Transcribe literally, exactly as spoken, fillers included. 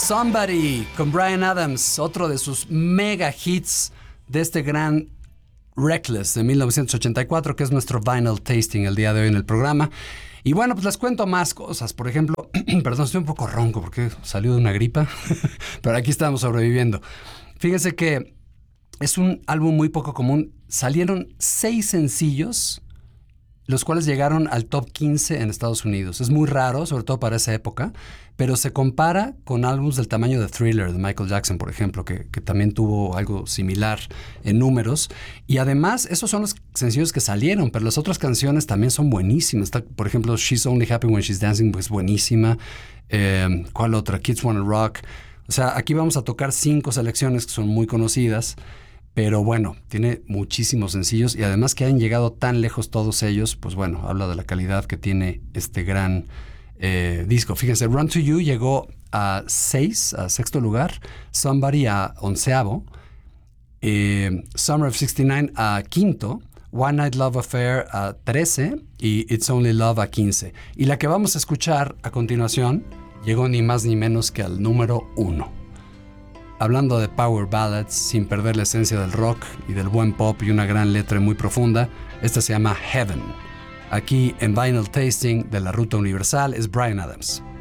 Somebody con Bryan Adams, otro de sus mega hits de este gran Reckless de mil novecientos ochenta y cuatro, que es nuestro vinyl tasting el día de hoy en el programa. Y bueno, pues les cuento más cosas. Por ejemplo, perdón, estoy un poco ronco porque salió de una gripa, pero aquí estamos sobreviviendo. Fíjense que es un álbum muy poco común. Salieron seis sencillos, los cuales llegaron al top quince en Estados Unidos. Es muy raro, sobre todo para esa época, pero se compara con álbumes del tamaño de Thriller de Michael Jackson, por ejemplo, que, que también tuvo algo similar en números. Y además, esos son los sencillos que salieron, pero las otras canciones también son buenísimas. Está, por ejemplo, She's Only Happy When She's Dancing, pues buenísima. Eh, ¿Cuál otra? Kids Wanna Rock. O sea, aquí vamos a tocar cinco selecciones que son muy conocidas. Pero bueno, tiene muchísimos sencillos y además que hayan llegado tan lejos todos ellos, pues bueno, habla de la calidad que tiene este gran eh, disco. Fíjense, Run to You llegó a seis, a sexto lugar, Somebody a onceavo, eh, Summer of sesenta y nueve a quinto, One Night Love Affair a trece y It's Only Love a quince. Y la que vamos a escuchar a continuación llegó ni más ni menos que al número uno. Hablando de power ballads sin perder la esencia del rock y del buen pop y una gran letra muy profunda, esta se llama Heaven. Aquí en Vinyl Tasting de la Ruta Universal es Bryan Adams.